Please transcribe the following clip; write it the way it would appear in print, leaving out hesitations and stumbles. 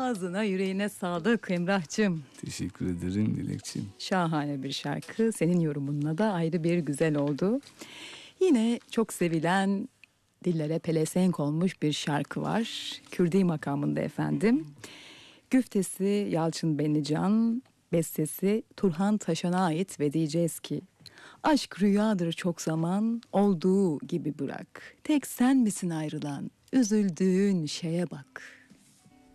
Ağzına yüreğine sağlık Emrah'cığım. Teşekkür ederim Dilekçim. Şahane bir şarkı. Senin yorumunla da ayrı bir güzel oldu. Yine çok sevilen, dillere pelesenk olmuş bir şarkı var. Kürdi makamında efendim. Güftesi Yalçın Benlican, bestesi Turhan Taşan'a ait ve diyeceğiz ki: aşk rüyadır çok zaman, olduğu gibi bırak. Tek sen misin ayrılan, üzüldüğün şeye bak.